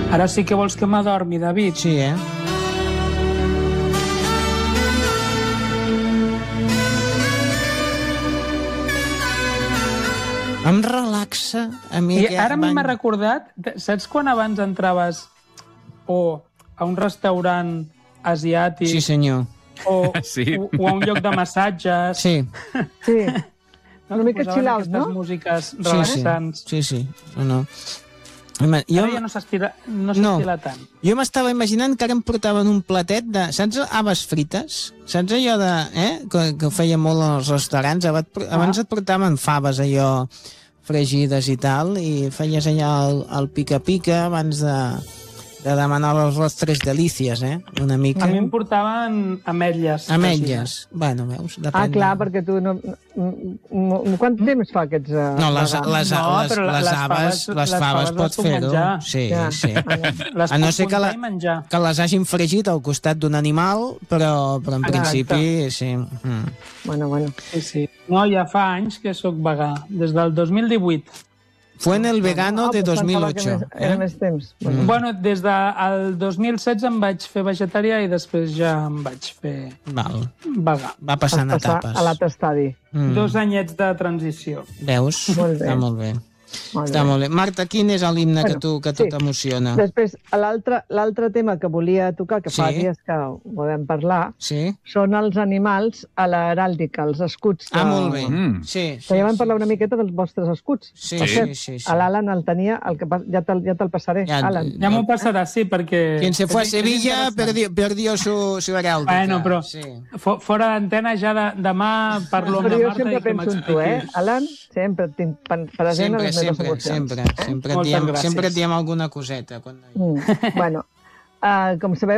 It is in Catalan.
Ara sí que vols que m'adormi, David? Sí, Em relaxa a mi. I ara m'ha recordat, saps quan abans entraves o a un restaurant asiàtic Sí, senyor. o, Sí. o a un lloc de massatges? Sí. Sí. No? Una mica Posaven chill out, aquestes no? músiques relaxants. Sí. No. Home, Ara ja no s'estila tant. Jo m'estava imaginant que ara em portaven un platet de... Saps habes frites? Saps allò de... que ho feia molt als restaurants? Abans et portaven faves allò fregides i tal, i feies allò el pica-pica abans de demanar les vostres delícies, una mica. A mi em portaven ametlles. Ametlles. Bueno, veus? Depèn. Clar, perquè tu no... Quant temps fa aquests... No, les faves pot fer-ho. Sí. A no ser que les hagin fregit al costat d'un animal, però en principi, sí. Bueno. Sí. No, ja fa anys que sóc vegà, des del 2018. Fue en el vegano de 2008. Era més temps. Bueno, des del 2016 em vaig fer vegetarià i després ja em vaig fer vegà. Va passant etapes. A l'altre estadi. 2 anyets de transició. Veus? Està molt bé. Està molt bé. Marta, quin és l'himne que t'emociona? Després, l'altre tema que volia tocar, que fa dies que ho podem parlar, són els animals a l'heràldica, els escuts. Molt bé. Ja vam parlar una miqueta dels vostres escuts. Sí. L'Alan el tenia, ja te'l passaré. Ja m'ho passarà, sí, perquè... Quien se fue a Sevilla perdió su heràldica. Bueno, però fora d'antena ja demà parlo amb la Marta i que m'expliquis. Però jo sempre penso en tu, Alan? Sempre et tinc present a les meves emocions. Sempre et diem alguna coseta. Bueno, com sabeu,